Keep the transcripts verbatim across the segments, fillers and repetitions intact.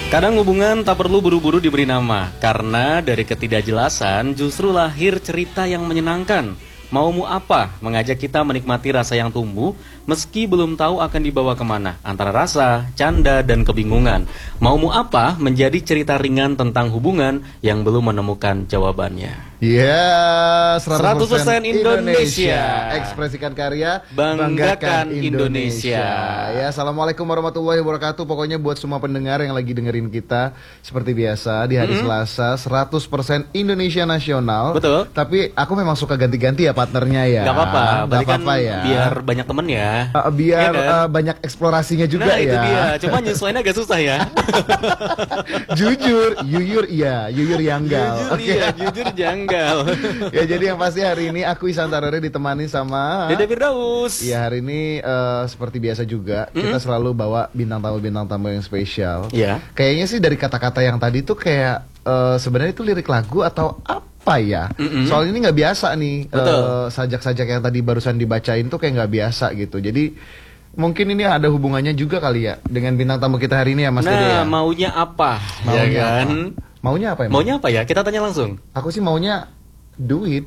Kadang hubungan tak perlu buru-buru diberi nama, karena dari ketidakjelasan justru lahir cerita yang menyenangkan. Maumu apa? Mengajak kita menikmati rasa yang tumbuh, meski belum tahu akan dibawa kemana, antara rasa, canda, dan kebingungan. Maumu apa? Menjadi cerita ringan tentang hubungan yang belum menemukan jawabannya. Ya, yeah, seratus persen Indonesia. Ekspresikan karya, banggakan, banggakan Indonesia. Indonesia. Ya, assalamualaikum warahmatullahi wabarakatuh. Pokoknya buat semua pendengar yang lagi dengerin kita, seperti biasa di hari mm-hmm. Selasa, seratus persen Indonesia Nasional. Betul. Tapi aku memang suka ganti-ganti ya partnernya ya. Gak apa-apa, Gak apa-apa kan ya. Biar banyak temen ya. Uh, biar ya kan? uh, banyak eksplorasinya juga nah, ya. Itu dia. Cuma nyesuainya agak susah ya. Jujur, yuyur iya, yuyur yanggal. Jujur Oke, okay. iya, jujur janggal. Ya, jadi yang pasti hari ini aku Ihsan Tarore ditemani sama Dede Firdaus. Ya, hari ini uh, seperti biasa juga mm-hmm. kita selalu bawa bintang tamu-bintang tamu yang spesial. Iya. Kayaknya sih dari kata-kata yang tadi tuh kayak uh, sebenarnya itu lirik lagu atau apa ya? Mm-hmm. Soal ini nggak biasa nih. Uh, sajak-sajak yang tadi barusan dibacain tuh kayak nggak biasa gitu. Jadi mungkin ini ada hubungannya juga kali ya dengan bintang tamu kita hari ini ya, Mas nah, Dede ya. Nah, maunya apa? Maunya ya kan? Apa? Maunya apa ya? Maunya apa ya? Kita tanya langsung. Aku sih maunya duit.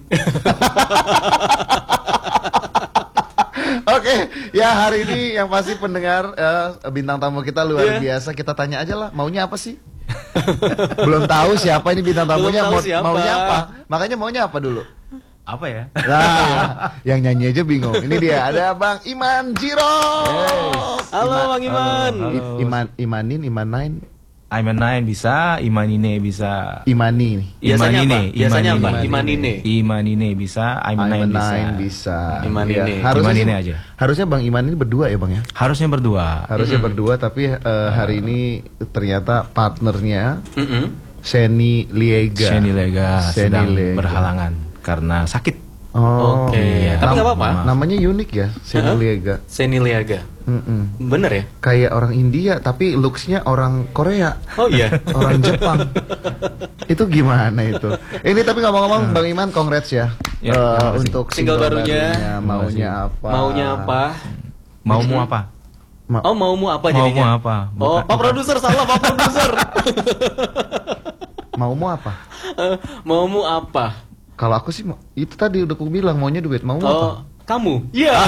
Oke, okay, ya hari ini yang pasti pendengar uh, bintang tamu kita luar yeah. biasa. Kita tanya aja lah, maunya apa sih? Belum tahu siapa ini bintang tamunya, mau, maunya apa? Makanya maunya apa dulu? Apa ya? Nah, yang nyanyi aja bingung. Ini dia, ada Bang Iman Jiro. Yes. Halo Iman, Bang Iman. Halo, halo. Iman, Imanin, Imanain. Iman nine bisa, Imanine bisa. Imani. Biasanya Imanine, apa? Biasanya apa? Imanine. Imanine bisa, Iman nine bisa. bisa. Imanine. Ya, harusnya Imanine aja. Harusnya Bang Iman ini berdua ya, Bang ya? Harusnya berdua. Harusnya mm-hmm. berdua, tapi uh, hari ini ternyata partnernya mm-hmm. Seni Liega. Seni Liega sedang Liega. berhalangan karena sakit. Oh, oke. Okay. Iya. Tapi nggak apa-apa. Namanya unik ya, Seni uh-huh. Liega. Seni Liega. Mm-mm. Bener ya? Kayak orang India, tapi looksnya orang Korea. Oh iya. Orang Jepang. Itu gimana itu? Ini tapi ngomong-ngomong, Bang Iman, congrats ya, ya uh, untuk single, single barunya. barunya. Maunya apa? Maunya apa? Maumu apa? Ma- oh maumu apa maumu jadinya? Maumu apa? Bukan, oh, Pak Produser salah, Pak Produser. Maumu apa? Uh, maumu apa? Kalau aku sih itu tadi udah aku bilang maunya duit. Maumu oh, apa? Kamu? Iya. Yeah.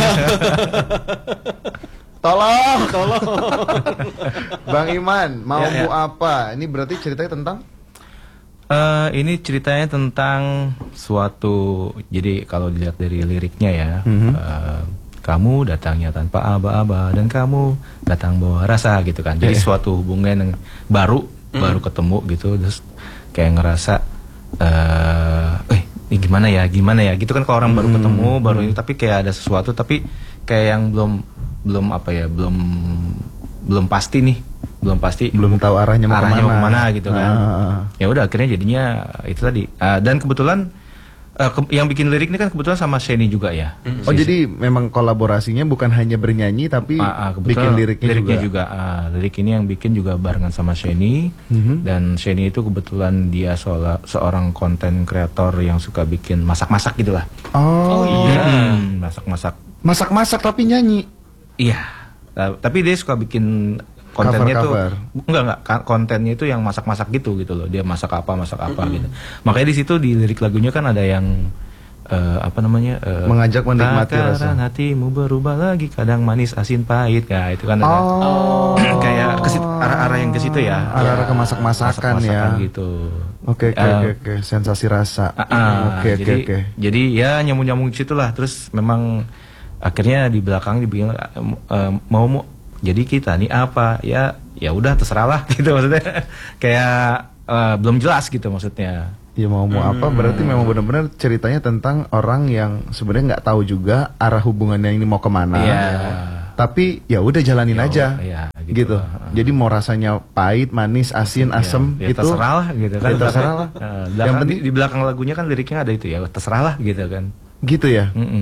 Tolong, tolong. Bang Iman, maumu ya, ya. apa? Ini berarti ceritanya tentang? Uh, ini ceritanya tentang suatu. Jadi kalau dilihat dari liriknya ya, mm-hmm. uh, kamu datangnya tanpa aba-aba dan kamu datang bawa rasa gitu kan. Jadi yeah. suatu hubungan yang baru, mm. baru ketemu gitu, terus kayak ngerasa, uh, eh ini gimana ya, gimana ya, gitu kan kalau orang mm. baru ketemu, baru mm. ini, tapi kayak ada sesuatu, tapi kayak yang belum belum apa ya, belum belum pasti nih, belum pasti, belum tahu arahnya mau arahnya kemana. mau kemana gitu kan. Ah. Ya udah akhirnya jadinya itu tadi. Uh, dan kebetulan uh, ke yang bikin lirik ini kan kebetulan sama Seni juga ya. Oh si, jadi memang kolaborasinya bukan hanya bernyanyi tapi uh, uh, bikin liriknya, liriknya juga. juga. Uh, lirik ini yang bikin juga barengan sama Seni. Mm-hmm. Dan Seni itu kebetulan dia soala, seorang konten kreator yang suka bikin masak-masak gitulah. Oh, oh iya. Hmm, masak-masak. Masak-masak tapi nyanyi. Iya, uh, tapi dia suka bikin kontennya tuh enggak enggak kontennya itu yang masak-masak gitu gitu loh. Dia masak apa masak apa mm-hmm. gitu. Makanya di situ di lirik lagunya kan ada yang uh, apa namanya uh, mengajak menikmati rasa. Hatimu berubah lagi kadang manis asin pahit. Nah, itu kan ada oh. kayak ke situ, arah-arah yang ke situ ya. Arah-arah ke masak-masakan ya. Gitu. Oke oke oke oke sensasi rasa. Oke oke oke. Jadi ya nyambung-nyambung situ lah. Terus memang akhirnya di belakang dibilang uh, mau mau jadi kita nih apa ya ya udah terserah lah gitu maksudnya kayak uh, belum jelas gitu maksudnya ya mau mau hmm. apa berarti memang benar-benar ceritanya tentang orang yang sebenarnya nggak tahu juga arah hubungannya ini mau kemana yeah. tapi ya udah jalanin ya, aja ya, gitu, gitu. Jadi mau rasanya pahit manis asin ya, asem ya, itu terserah lah gitu kan ya, terserah lah uh, yang penting di belakang lagunya kan liriknya ada itu ya terserah lah gitu kan gitu ya. Mm-mm.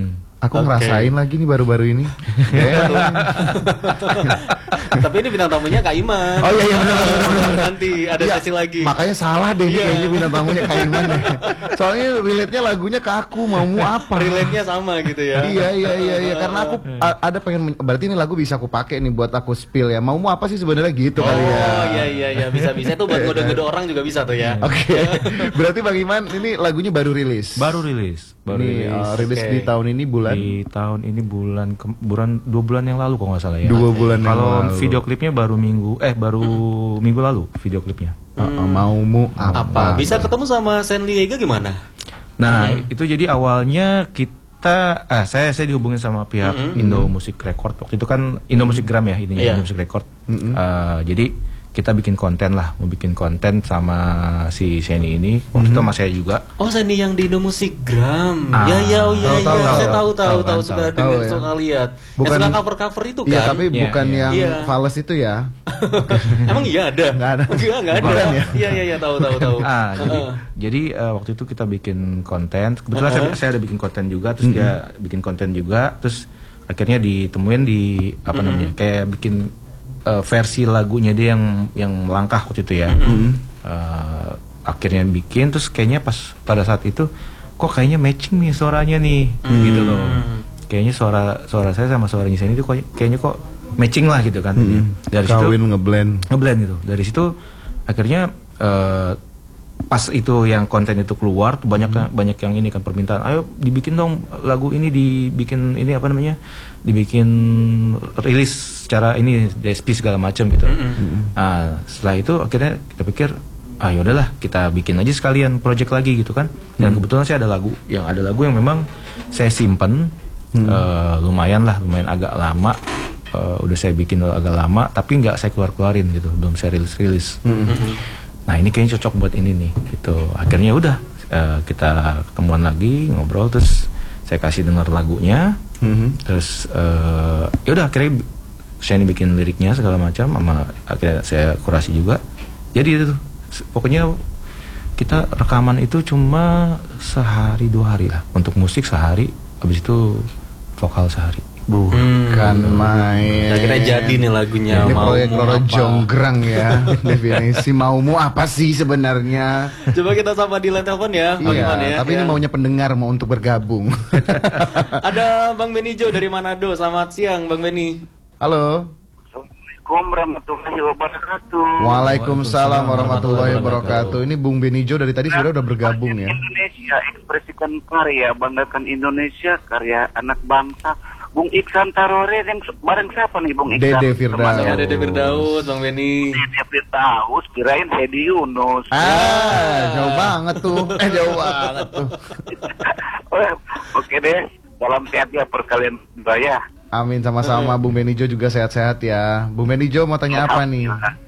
Aku Oke. ngerasain lagi nih baru-baru ini. Ya. Tapi ini bintang tamunya Kak Iman. Oh iya iya benar benar benar. Nanti ada Iya, sesi lagi. Makanya salah deh Iya. kayaknya bintang tamunya Kak Iman deh. Soalnya relate-nya lagunya ke aku, maumu apa? Relate-nya sama gitu ya. Iya iya iya iya karena aku a- ada pengen men- berarti ini lagu bisa aku pakai nih buat aku spill ya. Maumu apa sih sebenarnya gitu Oh kali ya. iya iya iya bisa-bisa tuh buat ngode-ngode orang juga bisa tuh ya. Oke. Berarti Bang Iman ini lagunya baru rilis. Baru rilis, baru Ini rilis. uh, rilis Oke. di tahun ini bulan Di tahun ini bulan ke- bulan dua bulan yang lalu kalau nggak salah ya. Dua bulan yang Kalau lalu. video klipnya baru minggu eh baru minggu lalu video klipnya. Uh, uh, maumu apa? Apa? Bisa ketemu sama San Diego gimana? Nah, itu jadi awalnya kita ah saya saya dihubungin sama pihak Indo Music Record. Waktu itu kan Indo Music Gram ya ininya Iya. Indo Music Record. Eh, jadi kita bikin konten lah, mau bikin konten sama si Sheni ini. Waktu itu sama saya juga. Oh, Sandy yang di Indo Musik Gram. Ah, Ya ya oh iya tahu, iya. tahu, Saya tahu. tahu tahu Tahu tahu kan, suka tahu. dengar Tahu, ya. suka lihat. Bukan- Yang suka cover-cover itu Iya kan? tapi Iya, bukan iya. yang Iya. Fales itu ya. Emang iya ada? Nggak ada. Enggak, enggak ada. Bukan ya? Iya iya iya tahu tahu tahu. Ah, jadi Heeh. jadi eh, waktu itu kita bikin konten. Kebetulan saya, Uh-huh. saya ada bikin konten juga, terus dia bikin konten juga, terus akhirnya ditemuin di apa namanya? Kayak bikin eh, versi lagunya dia yang yang langkah waktu itu ya. Eh, akhirnya bikin terus kayaknya pas pada saat itu kok kayaknya matching nih suaranya nih gitu loh. Kayaknya suara suara saya sama suaranya Seni itu kok- kayaknya kok matching lah gitu kan. Dari situ Kawin ngeblend. ngeblend gitu. Dari situ akhirnya eh, pas itu yang konten itu keluar tuh banyak banyak yang ini kan permintaan, ayo dibikin dong lagu ini, dibikin ini apa namanya, dibikin rilis secara ini D S P segala macam gitu. Nah, setelah itu akhirnya kita pikir ah yaudahlah kita bikin aja sekalian project lagi gitu kan. Dan kebetulan saya ada lagu yang ada lagu yang memang saya simpen eh, lumayan lah, lumayan agak lama. Eh, udah saya bikin agak lama tapi nggak saya keluar keluarin gitu, belum saya rilis rilis. Nah ini kayaknya cocok buat ini nih gitu. Akhirnya udah eh, kita ketemuan lagi ngobrol, terus saya kasih dengar lagunya, terus eh, ya udah akhirnya saya bikin liriknya segala macam, sama akhirnya saya kurasi juga. Jadi itu tuh, pokoknya kita rekaman itu cuma sehari dua hari lah, untuk musik sehari, habis itu vokal sehari. Bukan main. Nah, kita jadi nih lagunya. Ini Maumu proyek Roro apa? Jonggrang ya. Definisi maumu apa sih sebenarnya? Coba kita sapa di line telepon ya, Bang Iman ya. Iya, tapi ini Ya. maunya pendengar mau untuk bergabung. Ada Bang Benijo dari Manado. Selamat siang, Bang Beni. Halo. Assalamualaikum warahmatullahi wabarakatuh. Waalaikumsalam warahmatullahi wabarakatuh. Ini Bung Benijo dari tadi sudah udah bergabung ya. Indonesia, ekspresikan karya, banggakan Indonesia, karya anak bangsa. Bung Iksan Tarore yang bareng siapa nih Bung Iksan? Dede Firdaus. Ya, Dede Firdaus, Bang Beni. Dede Firdaus, kirain Hedi Yunus. Ah, jauh banget tuh. Eh, jauh banget tuh. Oh, Oke deh, salam sehat ya perkalian saya. Amin sama-sama Bung Benijo juga sehat-sehat ya. Bung Benijo mau tanya apa nih?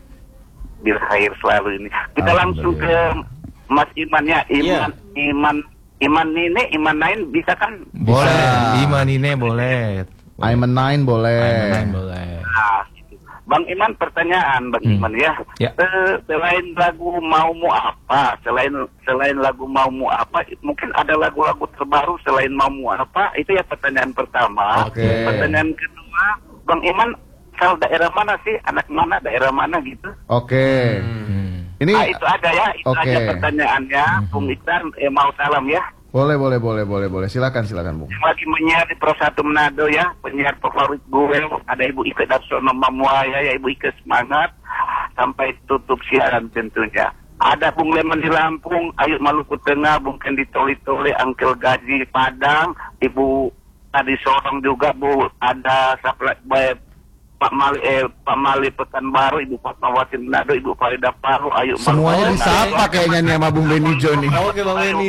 Bil khair selalu ini. Kita langsung ke Mas Iman ya. Iman, Iman, Iman Nine, Iman Nain bisa kan? Boleh, Iman ini boleh. I'm a nine boleh. Iman boleh. Nah, gitu. Bang Iman, pertanyaan Bang Hmm. Iman ya. Ya. Eh, selain lagu Maumu Apa, selain selain lagu Maumu Apa, mungkin ada lagu-lagu terbaru selain Maumu Apa? Itu ya pertanyaan pertama. Oke. Pertanyaan kedua, Bang Iman, asal daerah mana sih? Anak mana? Daerah mana gitu? Oke. Hmm. Ini Ah, itu aja ya, itu Oke. aja pertanyaannya. Bung Iksan, eh, mau salam ya. boleh boleh boleh boleh boleh. Silakan silakan Bung. Yang lagi menyiar di Pro satu Manado ya, penyiar favorit gue, ada Ibu Ike Darsono Mamuaya, ya Ibu Ike semangat sampai tutup siaran tentunya. Ada Bung Leman di Lampung, Ayu Maluku Tengah, Bung Kendi Toli-Toli, Angkel Gaji Padang, Ibu Adi Sorong juga Bu, ada Sapla, eh, Pak Mali, eh, Pak Mali Pekanbaru, Ibu Fatmawati Manado, Ibu Farida Paru, Ayu Semuanya Maluku disapa kayaknya nih sama Bung Benijo nih. Oke, Bang Beni.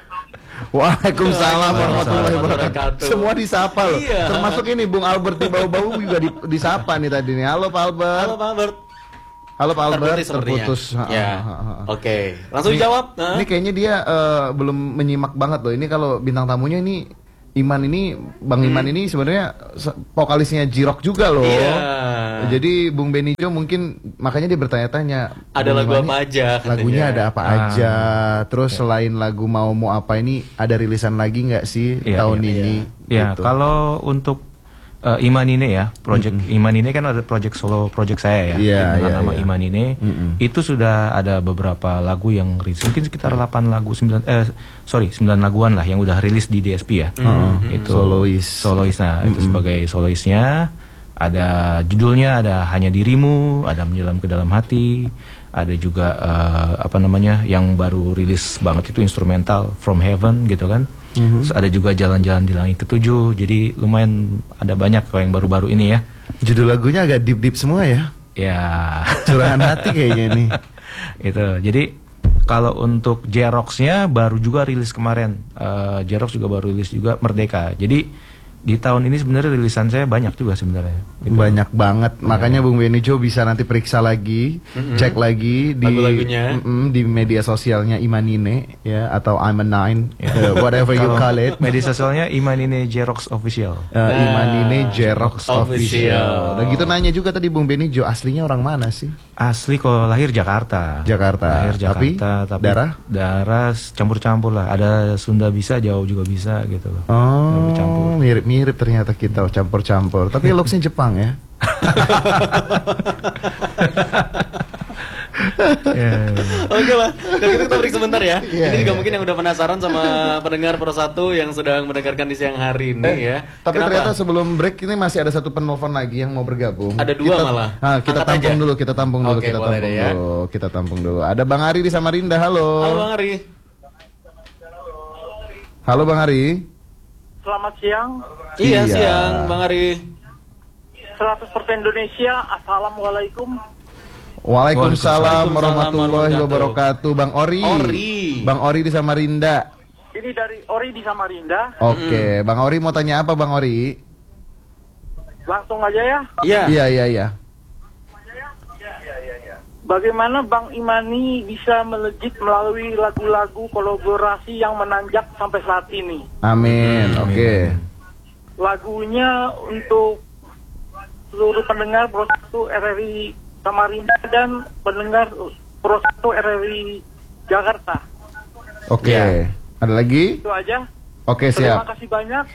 Waalaikumsalam warahmatullahi wabarakatuh. Wabarakatuh. Semua disapa loh. Iya. Termasuk ini Bung Albert di bau-bau juga di- disapa nih tadi nih. Halo Pak Albert. Halo, Pak Albert. Halo Pak Albert. Terputus sepertinya. Terputus. Ha, Ya. ha, ha, ha. Oke, langsung Ini- dijawab. Nah. Ini kayaknya dia eh, belum menyimak banget loh. Ini kalau bintang tamunya ini Iman ini, Bang Iman ini sebenarnya se- vokalisnya J-Rock juga loh. Iya. Jadi Bung Benijo mungkin makanya dia bertanya-tanya. Ada Bung lagu Imani, apa aja katanya. Lagunya ada apa Ah. aja. Terus selain lagu Maumu Apa ini ada rilisan lagi nggak sih Iya, tahun iya, ini? Ya, Gitu. kalau untuk uh, Imanine ya, project Imanine kan ada project solo project saya ya, Iya, dengan iya, nama iya. Imanine. Itu sudah ada beberapa lagu yang rilis, mungkin sekitar delapan lagu, sembilan eh sorry, sembilan laguan lah yang udah rilis di D S P ya. Itu Solois. Solois, nah itu sebagai soloisnya. Ada judulnya, ada Hanya Dirimu, ada Menyelam ke Dalam Hati, ada juga eh, apa namanya yang baru rilis banget itu instrumental From Heaven gitu kan. Terus ada juga Jalan-Jalan di Langit Ketujuh. Jadi lumayan ada banyak kalau yang baru-baru ini ya. Judul lagunya agak deep-deep semua ya. Ya. Curahan hati kayaknya nih. Itu. Jadi kalau untuk Jerox-nya baru juga rilis kemarin. Eh, Jerox juga baru rilis juga Merdeka. Jadi di tahun ini sebenarnya rilisan saya banyak juga sebenarnya. Gitu. Banyak banget. Makanya Bung Benijo bisa nanti periksa lagi, cek lagi di Lagu-lagunya. Mm-mm, di media sosialnya Imanine ya atau I'm a Nine, uh, whatever you Kalau call it. Media sosialnya Imanine Jerox Official. Uh, Imanine Jerox Official. Official. Dan gitu nanya juga tadi Bung Benijo, aslinya orang mana sih? Asli kalau lahir Jakarta. Jakarta. Lahir Tapi, Jakarta, tapi, darah? darah campur-campur lah. Ada Sunda bisa, Jawa juga bisa gitu loh. Oh, Campur-campur. mirip-mirip ternyata kita campur-campur. Tapi looksnya Jepang ya. Ya, Oke lah, kalau gitu kita break sebentar ya. Iya, Ini juga iya. mungkin yang udah penasaran sama pendengar Pro satu yang sedang mendengarkan di siang hari ini ya. Tapi Kenapa? ternyata sebelum break ini masih ada satu penelpon lagi yang mau bergabung. Ada dua kita, malah. Ah, kita Angkat tampung aja. dulu, kita tampung dulu, Oke, kita boleh tampung deh ya. dulu, kita tampung dulu. Ada Bang Ari di Samarinda, halo. Halo Bang Ari. Halo Bang Ari. Selamat siang, Iya, Iya. siang Bang Ari. seratus persen Indonesia. Assalamualaikum. Waalaikumsalam Waalaikumsalam warahmatullahi wabarakatuh. Bang Ori. Ori. Bang Ori di Samarinda. Ini dari Ori di Samarinda. Oke, Bang Ori mau tanya apa Bang Ori? Langsung aja ya. Iya. Iya, iya, iya. Bagaimana Bang Imani bisa melejit melalui lagu-lagu kolaborasi yang menanjak sampai saat ini? Amin. Oke. Lagunya untuk seluruh pendengar Pro satu R R I Samarinda dan pendengar Pro satu R R I Jakarta. Oke. Iya. Ada lagi? Itu aja. Oke, Terima siap. kasih banyak.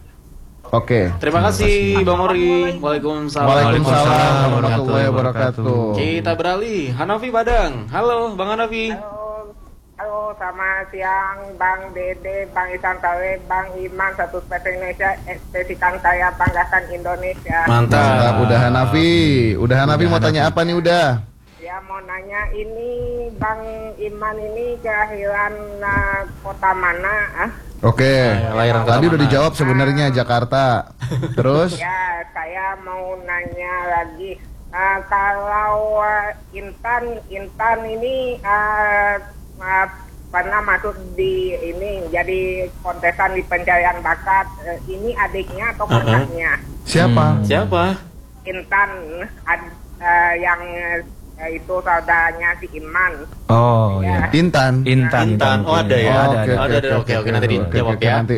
Oke. Terima kasih Bang Ori. Waalaikumsalam. Waalaikumsalam warahmatullahi wabarakatuh. Kita beralih. Hanafi Padang. Halo Bang Hanafi. Halo, halo, selamat siang Bang Dede, Bang Isan Tawe, Bang Iman, satu spesial Indonesia, ekspresikan saya banggakan Indonesia. Mantap, Mantap. udah Hanafi. Udah Hanafi mau tanya apa nih udah? Ya mau nanya ini Bang Iman ini kelahiran uh, kota mana? Ah? Oke. lahiran kota Tadi udah mana? dijawab sebenarnya Jakarta. Terus? Ya saya mau nanya lagi. Uh, kalau uh, Intan, Intan ini uh, uh, pernah masuk di ini jadi kontesan di pencarian bakat. Uh, ini adiknya atau kakaknya? Siapa? Siapa? Intan ad- uh, yang uh, itu saudaranya si Iman. Oh ya. Intan. Intan, Intan. Oh, ada ya? Ada, Oke, ada, ada. Oke, oke, nanti dijawab ya. Nanti.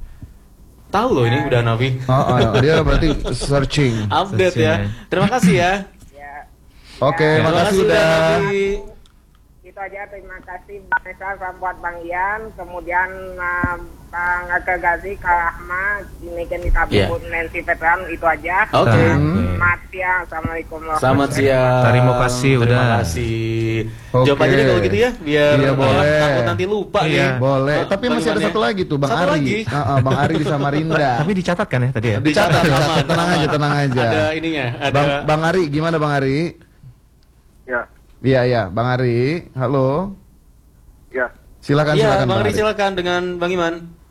Tahu loh ini udah Hanafi. Oh, oh, dia berarti searching. Update ya. Terima kasih ya. Ya, Oke, Terima makasih kasih udah. Hanafi. itu aja. Terima kasih Bang Esa, buat Bang Ian, kemudian uh, Bang Aga Gazi, Kak Rahma, ini kan kita Iya. Nancy Veteran, itu aja. Oke. Selamat siang, assalamualaikum Selamat siang. Terima kasih, Terima udah. kasih. Oke. Jawab aja deh kalau gitu ya, biar Iya, boleh. takut nanti lupa Iya. nih. Boleh, Oh, tapi masih ada bagaimana satu ya? lagi tuh Bang Satu Ari. lagi? Ah, ah, Bang Ari di Samarinda. Tapi dicatat kan ya tadi ya? Dicatat, Aman, dicatat. Tenang aman. aja, tenang aja. Ada ininya, ada Bang, Bang Ari, gimana Bang Ari? Ya, Iya, iya, Bang Ari. Halo. ya, Silakan, Iya, silakan Bang Ari Ari. silakan dengan Bang Iman.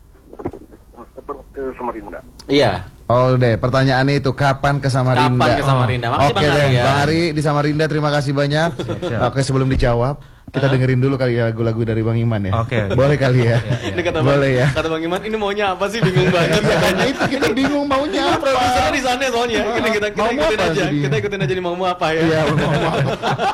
ke Samarinda. Iya. Oh deh, pertanyaannya itu kapan ke Samarinda? Kapan ke Samarinda? Makasih, Oke Bang deh, Ari ya. Bang Ari di Samarinda, terima kasih banyak. Oke, sebelum dijawab, kita dengerin dulu kali ya lagu-lagu dari Bang Iman ya. Oke. Boleh kali ya. Ini kata Bang, Boleh ya. kata Bang Iman, ini maunya apa sih? Bingung banget Nah, katanya. itu kita bingung maunya apa. Produsernya di sana soalnya. Ini kita kita Maumu ikutin apa aja. tadi? Kita ikutin aja nih maumu apa ya. Iya, mau apa?